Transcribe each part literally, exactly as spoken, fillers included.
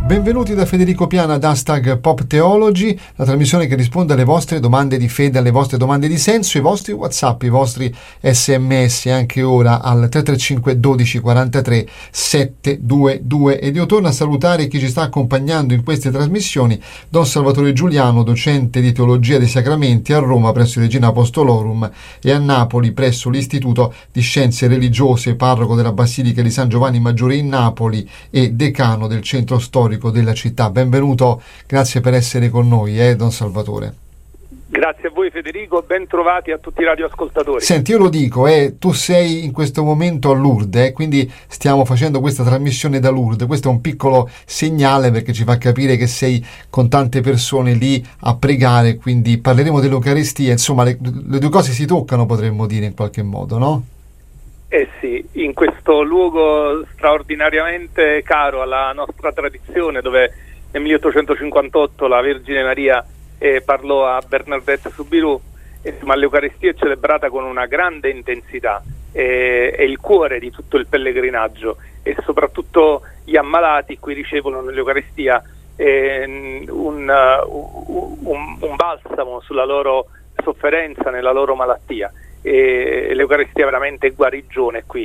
Benvenuti da Federico Piana ad Hashtag Pop Theology, la trasmissione che risponde alle vostre domande di fede, alle vostre domande di senso, i vostri WhatsApp, i vostri sms, anche ora al tre tre cinque dodici quarantatré settecentoventidue. Ed io torno a salutare chi ci sta accompagnando in queste trasmissioni, Don Salvatore Giuliano, docente di Teologia dei Sacramenti a Roma presso Regina Apostolorum e a Napoli presso l'Istituto di Scienze Religiose, parroco della Basilica di San Giovanni Maggiore in Napoli e decano del centro storico della città. Benvenuto, grazie per essere con noi, eh, Don Salvatore. Grazie a voi Federico, ben trovati a tutti i radioascoltatori. Senti, io lo dico, eh, tu sei in questo momento a Lourdes, eh, quindi stiamo facendo questa trasmissione da Lourdes. Questo è un piccolo segnale perché ci fa capire che sei con tante persone lì a pregare, quindi parleremo dell'Eucaristia, insomma le, le due cose si toccano, potremmo dire in qualche modo, no? Eh sì, in questo luogo straordinariamente caro alla nostra tradizione, dove nel milleottocentocinquantotto la Vergine Maria eh, parlò a Bernadette Soubirous, insomma l'Eucaristia è celebrata con una grande intensità, eh, è il cuore di tutto il pellegrinaggio e soprattutto gli ammalati qui ricevono nell'Eucaristia eh, un, uh, un, un balsamo sulla loro sofferenza, nella loro malattia. E l'Eucaristia veramente è guarigione qui,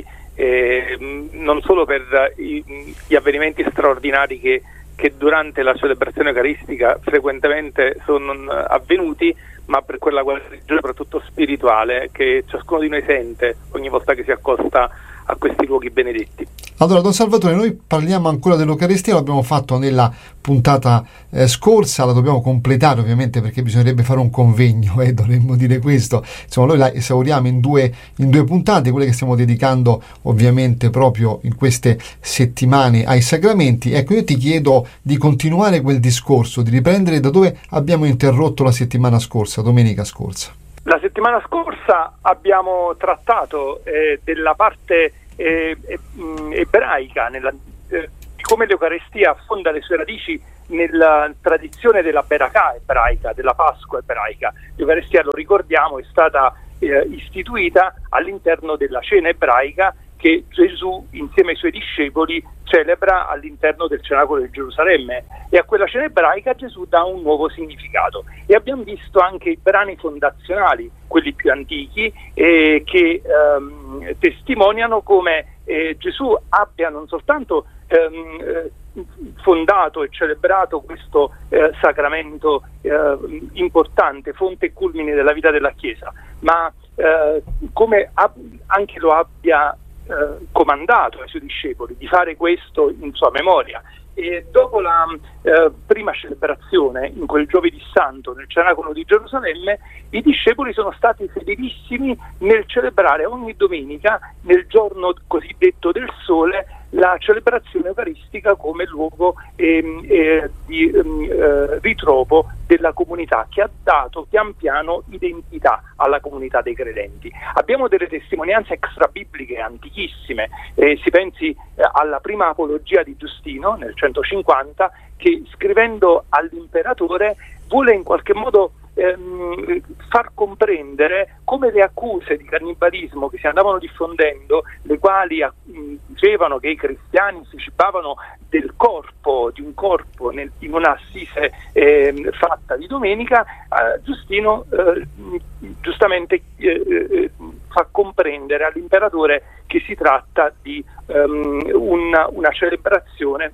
e non solo per i, gli avvenimenti straordinari che, che durante la celebrazione eucaristica frequentemente sono avvenuti, ma per quella guarigione soprattutto spirituale che ciascuno di noi sente ogni volta che si accosta a questi luoghi benedetti. Allora, Don Salvatore, noi parliamo ancora dell'Eucaristia, l'abbiamo fatto nella puntata eh, scorsa, la dobbiamo completare ovviamente perché bisognerebbe fare un convegno, eh, dovremmo dire questo. Insomma, noi la esauriamo in due, in due puntate, quelle che stiamo dedicando ovviamente proprio in queste settimane ai sacramenti. Ecco, io ti chiedo di continuare quel discorso, di riprendere da dove abbiamo interrotto la settimana scorsa, domenica scorsa. La settimana scorsa abbiamo trattato eh, della parte eh, eh, ebraica, nella, eh, di come l'Eucaristia affonda le sue radici nella tradizione della Berakà ebraica, della Pasqua ebraica. L'Eucaristia, lo ricordiamo, è stata eh, istituita all'interno della cena ebraica che Gesù insieme ai suoi discepoli celebra all'interno del cenacolo di Gerusalemme, e a quella cena ebraica Gesù dà un nuovo significato, e abbiamo visto anche i brani fondazionali, quelli più antichi, eh, che ehm, testimoniano come eh, Gesù abbia non soltanto ehm, fondato e celebrato questo eh, sacramento eh, importante, fonte e culmine della vita della Chiesa, ma eh, come ab- anche lo abbia Eh, comandato ai suoi discepoli di fare questo in sua memoria. E dopo la eh, prima celebrazione, in quel giovedì santo nel cenacolo di Gerusalemme, i discepoli sono stati fedelissimi nel celebrare ogni domenica, nel giorno cosiddetto del sole, la celebrazione eucaristica come luogo ehm, eh, di ehm, eh, ritrovo della comunità, che ha dato pian piano identità alla comunità dei credenti. Abbiamo delle testimonianze extrabibliche antichissime, eh, si pensi eh, alla prima apologia di Giustino nel centocinquanta, che scrivendo all'imperatore vuole in qualche modo ehm, far comprendere come le accuse di cannibalismo che si andavano diffondendo, le quali mh, dicevano che i cristiani si cibavano del corpo, di un corpo nel, in un'assise eh, fatta di domenica, eh, Giustino eh, giustamente eh, eh, fa comprendere all'imperatore che si tratta di um, una, una celebrazione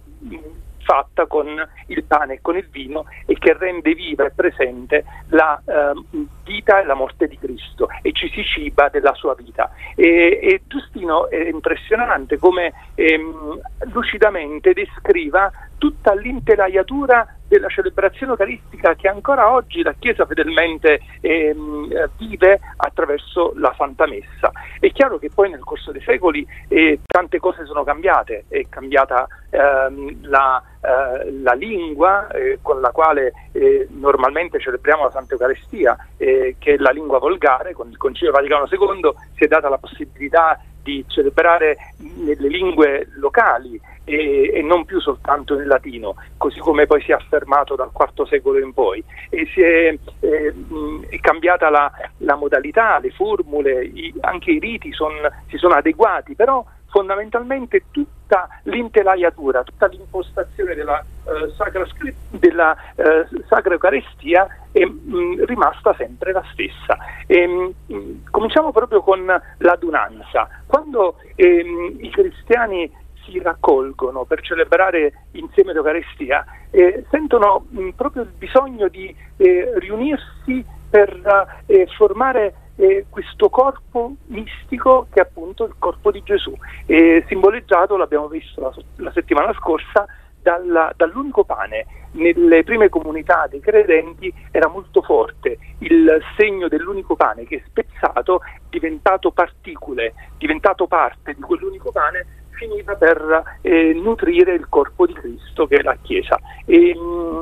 fatta con il pane e con il vino, e che rende viva e presente la eh, vita e la morte di Cristo, e ci si ciba della sua vita. E, e Giustino è impressionante come ehm, lucidamente descriva tutta l'intelaiatura della celebrazione eucaristica che ancora oggi la Chiesa fedelmente ehm, vive attraverso la Santa Messa. È chiaro che poi nel corso dei secoli eh, tante cose sono cambiate, è cambiata ehm, la, eh, la lingua eh, con la quale eh, normalmente celebriamo la Santa Eucaristia, eh, che è la lingua volgare. Con il Concilio Vaticano secondo si è data la possibilità di celebrare nelle lingue locali e, e non più soltanto nel latino, così come poi si è affermato dal quarto secolo in poi, e si è, eh, è cambiata la, la modalità, le formule, i, anche i riti son, si sono adeguati, però fondamentalmente tutta l'intelaiatura, tutta l'impostazione della eh, Sacra, della, eh, Sacra Eucaristia è mh, rimasta sempre la stessa. E, mh, cominciamo proprio con l'adunanza. Quando ehm, i cristiani si raccolgono per celebrare insieme l'Eucaristia, eh, sentono mh, proprio il bisogno di eh, riunirsi per eh, formare eh, questo corpo mistico che è appunto il corpo di Gesù, eh, simboleggiato, l'abbiamo visto la, la settimana scorsa, dalla, dall'unico pane. Nelle prime comunità dei credenti era molto forte il segno dell'unico pane che, spezzato, diventato particole, diventato parte di quell'unico pane, finiva per eh, nutrire il corpo di Cristo, che è la Chiesa. E,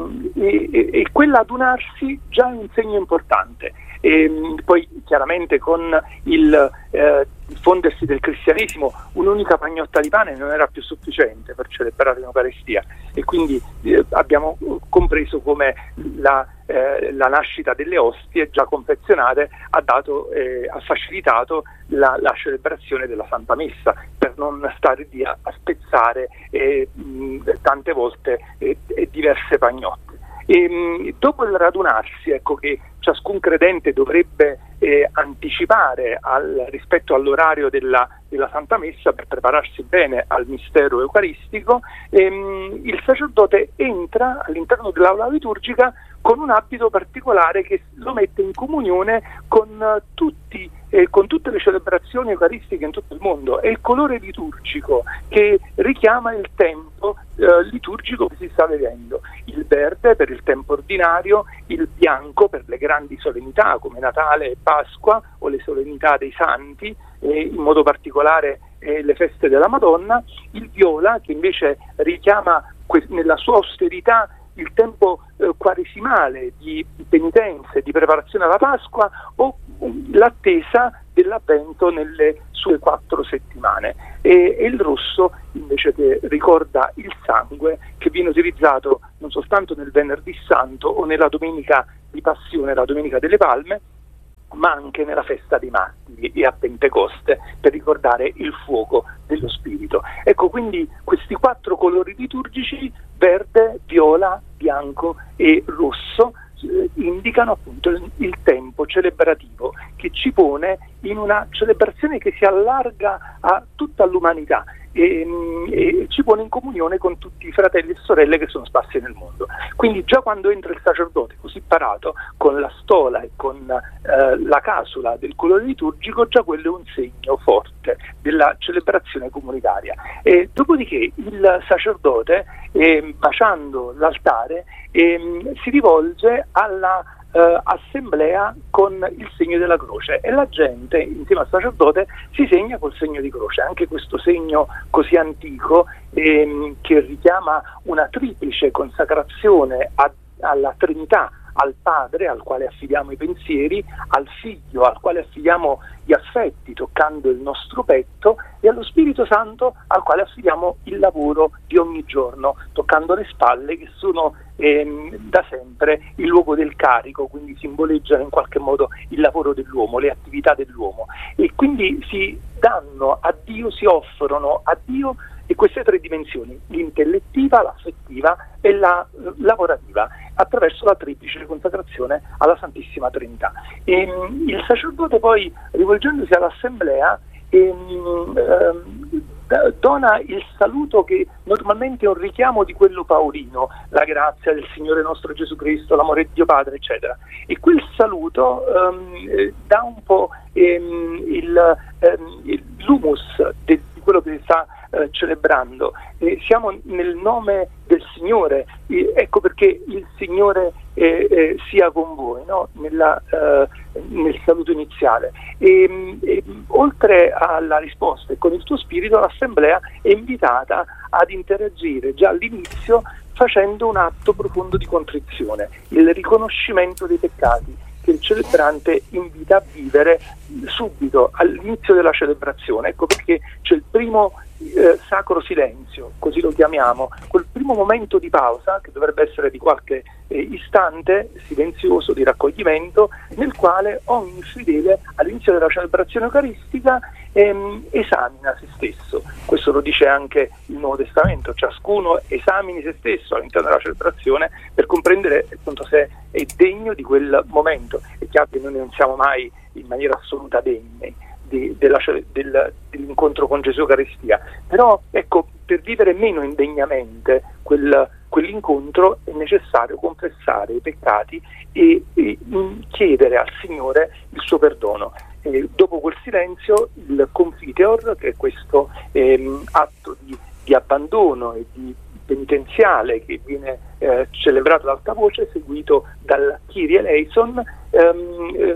e, e quell'adunarsi già è un segno importante. E poi chiaramente con il eh, diffondersi del cristianesimo un'unica pagnotta di pane non era più sufficiente per celebrare l'Eucaristia, e quindi eh, abbiamo compreso come la, eh, la nascita delle ostie già confezionate ha, dato, eh, ha facilitato la, la celebrazione della Santa Messa, per non stare lì a, a spezzare eh, mh, tante volte eh, diverse pagnotte. E, mh, dopo il radunarsi, ecco che ciascun credente dovrebbe eh, anticipare al, rispetto all'orario della, della Santa Messa per prepararsi bene al mistero eucaristico, ehm, il sacerdote entra all'interno dell'aula liturgica con un abito particolare che lo mette in comunione con uh, tutti eh, con tutte le celebrazioni eucaristiche in tutto il mondo. È il colore liturgico che richiama il tempo eh, liturgico che si sta vivendo: il verde per il tempo ordinario, il bianco per le grandi solennità come Natale e Pasqua o le solennità dei santi, eh, in modo particolare eh, le feste della Madonna, il viola che invece richiama que- nella sua austerità il tempo eh, quaresimale di penitenze, di preparazione alla Pasqua, o um, l'attesa dell'Avvento nelle sue quattro settimane, e, e il rosso invece che ricorda il sangue che viene utilizzato non soltanto nel Venerdì Santo o nella Domenica di Passione, la Domenica delle Palme, ma anche nella festa dei martiri e a Pentecoste, per ricordare il fuoco dello Spirito. Ecco, quindi questi quattro colori liturgici, verde, viola, bianco e rosso, eh, indicano appunto il, il tempo celebrativo che ci pone in una celebrazione che si allarga a tutta l'umanità e, e ci pone in comunione con tutti i fratelli e sorelle che sono sparsi nel mondo. Quindi già quando entra il sacerdote così parato, con la stola e con eh, la casula del colore liturgico, già quello è un segno forte della celebrazione comunitaria. E dopodiché il sacerdote, eh, baciando l'altare, eh, si rivolge alla Uh, assemblea con il segno della croce, e la gente insieme al sacerdote si segna col segno di croce. Anche questo segno così antico, ehm, che richiama una triplice consacrazione a, alla Trinità, al Padre al quale affidiamo i pensieri, al Figlio al quale affidiamo gli affetti toccando il nostro petto, e allo Spirito Santo al quale affidiamo il lavoro di ogni giorno toccando le spalle, che sono ehm, da sempre il luogo del carico, quindi simboleggiano in qualche modo il lavoro dell'uomo, le attività dell'uomo, e quindi si danno a Dio, si offrono a Dio e queste tre dimensioni, l'intellettiva, l'affettiva e la eh, lavorativa, attraverso la triplice consacrazione alla Santissima Trinità. E, mh, il sacerdote poi, rivolgendosi all'assemblea, ehm, ehm, dona il saluto che normalmente è un richiamo di quello paolino: la grazia del Signore nostro Gesù Cristo, l'amore di Dio Padre, eccetera. E quel saluto ehm, dà un po' ehm, il, ehm, l'humus de, di quello che si sta eh, celebrando. Eh, siamo nel nome del Signore, eh, ecco perché il Signore eh, eh, sia con voi, no? Nella, eh, nel saluto iniziale. E, e, oltre alla risposta e con il tuo spirito, l'assemblea è invitata ad interagire già all'inizio facendo un atto profondo di contrizione, il riconoscimento dei peccati che il celebrante invita a vivere subito all'inizio della celebrazione. Ecco perché c'è il primo eh, sacro silenzio, così lo chiamiamo, quel primo momento di pausa che dovrebbe essere di qualche eh, istante silenzioso di raccoglimento, nel quale ogni fedele all'inizio della celebrazione eucaristica ehm, esamina se stesso. Questo lo dice anche il Nuovo Testamento: ciascuno esamini se stesso all'interno della celebrazione per comprendere appunto se è degno di quel momento. È chiaro che noi non siamo mai in maniera assoluta degni di, della, del, dell'incontro con Gesù Eucaristia, però ecco, per vivere meno indegnamente quel, quell'incontro è necessario confessare i peccati e, e chiedere al Signore il suo perdono. E dopo quel silenzio il confiteor, che è questo ehm, atto di, di abbandono e di penitenziale che viene eh, celebrato ad alta voce, seguito dal Kyrie eleison, ehm, eh,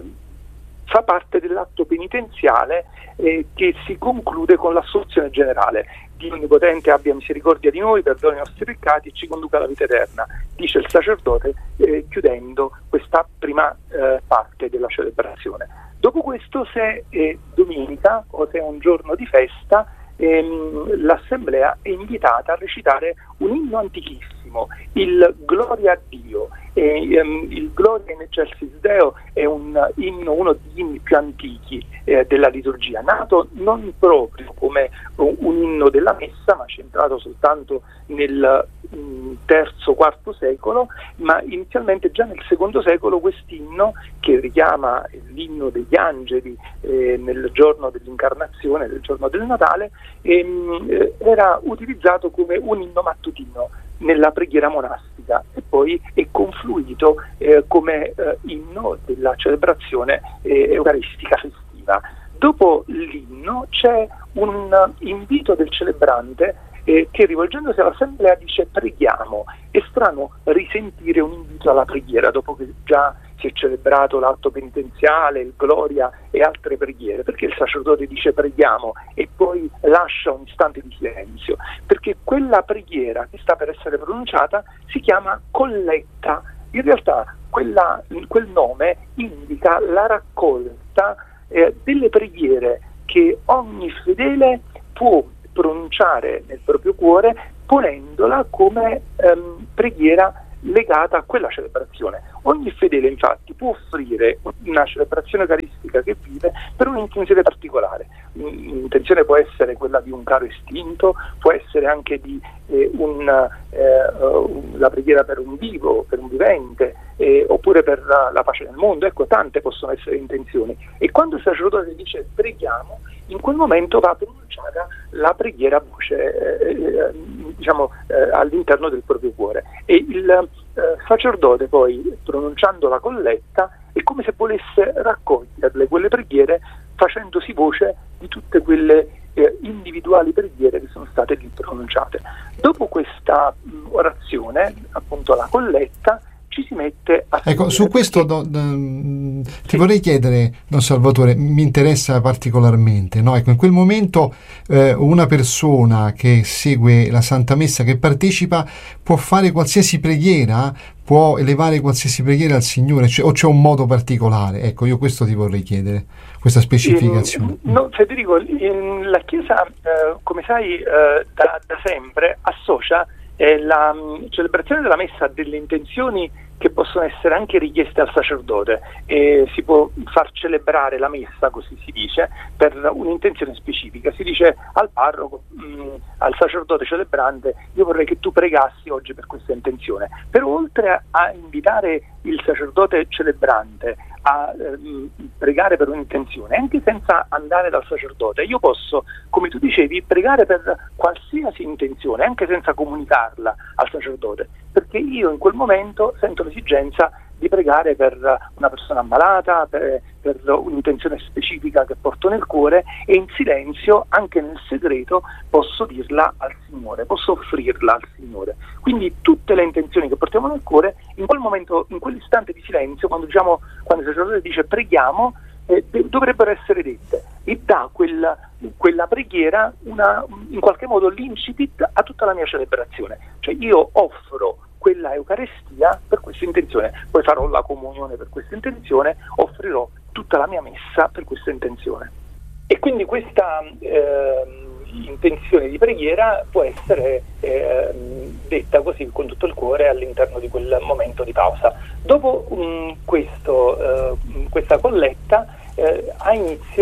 fa parte dell'atto penitenziale eh, che si conclude con l'assoluzione generale. Dio Onnipotente abbia misericordia di noi, perdoni i nostri peccati e ci conduca alla vita eterna, dice il sacerdote eh, chiudendo questa prima eh, parte della celebrazione. Dopo questo, se è domenica o se è un giorno di festa, ehm, l'assemblea è invitata a recitare un inno antichissimo, il Gloria a Dio. E, um, il Gloria in Excelsis Deo è un inno, uno degli inni più antichi eh, della liturgia, nato non proprio come un, un inno della messa, ma centrato soltanto nel um, terzo quarto secolo, ma inizialmente già nel secondo secolo quest'inno, che richiama l'inno degli angeli eh, nel giorno dell'incarnazione, nel giorno del Natale, ehm, eh, era utilizzato come un inno mattutino nella preghiera monastica e poi è confluito eh, come eh, inno della celebrazione eh, eucaristica festiva. Dopo l'inno c'è un invito del celebrante eh, che, rivolgendosi all'assemblea, dice: preghiamo. È strano risentire un invito alla preghiera dopo che già si è celebrato l'atto penitenziale, il Gloria e altre preghiere. Perché il sacerdote dice preghiamo e poi lascia un istante di silenzio? Perché quella preghiera che sta per essere pronunciata si chiama colletta. In realtà quella, quel nome indica la raccolta eh, delle preghiere che ogni fedele può pronunciare nel proprio cuore, ponendola come ehm, preghiera legata a quella celebrazione. Ogni fedele infatti può offrire una celebrazione eucaristica che vive per un'intenzione particolare. L'intenzione può essere quella di un caro estinto, può essere anche di eh, un, eh, uh, la preghiera per un vivo, per un vivente, eh, oppure per la, la pace nel mondo. Ecco, tante possono essere intenzioni. E quando il sacerdote dice preghiamo, in quel momento va pronunciata la preghiera a voce, eh, diciamo, eh, all'interno del proprio cuore. E il eh, sacerdote poi, pronunciando la colletta, è come se volesse raccoglierle quelle preghiere, facendosi voce di tutte quelle eh, individuali preghiere che sono state lì pronunciate. Dopo questa mh, orazione, appunto la colletta, ci si mette a... Ecco, su questo do, do, ti sì. vorrei chiedere, Don Salvatore, mi interessa particolarmente, no? Ecco, in quel momento eh, una persona che segue la Santa Messa, che partecipa, può fare qualsiasi preghiera, può elevare qualsiasi preghiera al Signore, cioè, o c'è un modo particolare? Ecco, io questo ti vorrei chiedere, questa specificazione. In, no, Federico, in, la Chiesa, eh, come sai, eh, da, da sempre associa eh, la mh, celebrazione della Messa a delle intenzioni che possono essere anche richieste al sacerdote. E si può far celebrare la Messa, così si dice, per un'intenzione specifica. Si dice al parroco, mh, al sacerdote celebrante: io vorrei che tu pregassi oggi per questa intenzione. Per oltre a invitare il sacerdote celebrante a ehm, pregare per un'intenzione, anche senza andare dal sacerdote, io posso, come tu dicevi, pregare per qualsiasi intenzione, anche senza comunicarla al sacerdote, perché io in quel momento sento l'esigenza di pregare per una persona ammalata, per, per un'intenzione specifica che porto nel cuore, e in silenzio, anche nel segreto, posso dirla al Signore, posso offrirla al Signore. Quindi tutte le intenzioni che portiamo nel cuore, in quel momento, in quell'istante di silenzio, quando diciamo, quando il sacerdote dice preghiamo, eh, dovrebbero essere dette, e dà quella, quella preghiera una, in qualche modo l'incipit a tutta la mia celebrazione. Cioè io offro quella Eucaristia per questa intenzione, poi farò la comunione per questa intenzione, offrirò tutta la mia messa per questa intenzione. E quindi questa eh, intenzione di preghiera può essere eh, detta così con tutto il cuore all'interno di quel momento di pausa. Dopo um, questo, uh, questa colletta eh, ha inizio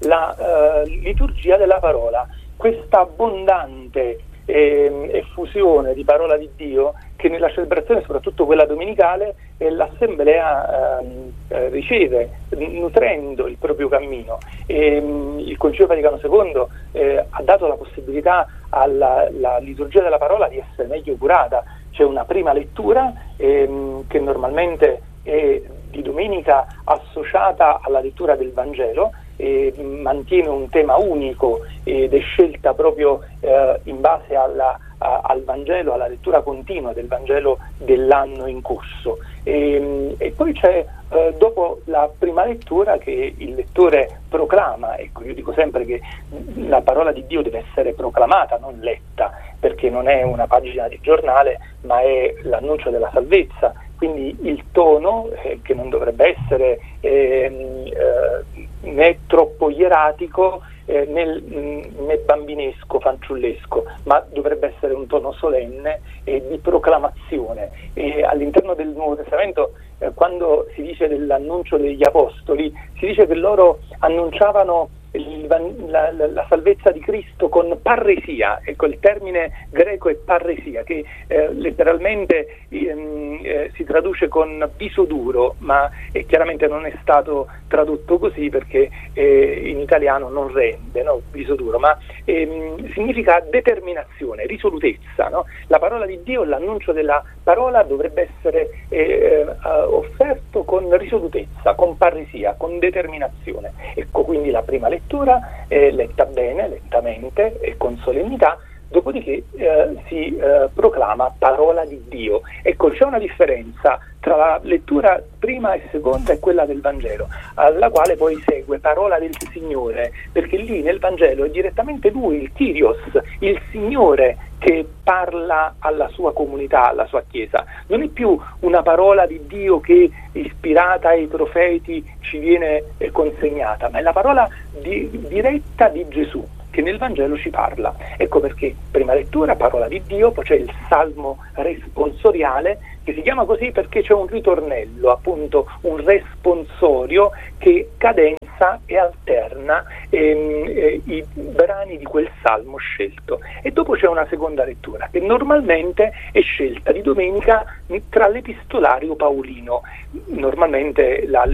la uh, liturgia della parola, questa abbondante eh, effusione di parola di Dio che nella celebrazione, soprattutto quella domenicale, eh, l'Assemblea eh, riceve, nutrendo il proprio cammino. E, mh, il Concilio Vaticano secondo eh, ha dato la possibilità alla la liturgia della parola di essere meglio curata. C'è una prima lettura ehm, che normalmente è di domenica associata alla lettura del Vangelo, e mantiene un tema unico ed è scelta proprio eh, in base alla, a, al Vangelo, alla lettura continua del Vangelo dell'anno in corso. E, e poi c'è eh, dopo la prima lettura che il lettore proclama. Ecco, io dico sempre che la parola di Dio deve essere proclamata, non letta, perché non è una pagina di giornale, ma è l'annuncio della salvezza. Quindi il tono, eh, che non dovrebbe essere eh, eh, né troppo ieratico eh, né, né bambinesco, fanciullesco, ma dovrebbe essere un tono solenne e di proclamazione. E all'interno del Nuovo Testamento, eh, quando si dice dell'annuncio degli apostoli, si dice che loro annunciavano il, la, la, la salvezza di Cristo con parresia. Ecco, il termine greco è parresia, che eh, letteralmente ehm, eh, si traduce con viso duro, ma eh, chiaramente non è stato tradotto così perché eh, in italiano non rende, no? Viso duro, ma ehm, significa determinazione, risolutezza, no? La parola di Dio, l'annuncio della parola dovrebbe essere eh, eh, offerto con risolutezza, con parresia, con determinazione. Ecco, quindi la prima lettura è letta bene, lentamente e con solennità, dopodiché eh, si eh, proclama parola di Dio. Ecco, c'è una differenza tra la lettura prima e seconda e quella del Vangelo, alla quale poi segue parola del Signore, perché lì nel Vangelo è direttamente Lui, il Kyrios, il Signore, che parla alla sua comunità, alla sua Chiesa. Non è più una parola di Dio che, ispirata ai profeti, ci viene eh, consegnata, ma è la parola di, diretta di Gesù, che nel Vangelo ci parla. Ecco perché prima lettura, parola di Dio, poi c'è il salmo responsoriale, che si chiama così perché c'è un ritornello, appunto un responsorio che cadenza e alterna ehm, eh, i brani di quel salmo scelto. E dopo c'è una seconda lettura che normalmente è scelta di domenica tra l'epistolario paolino. Normalmente la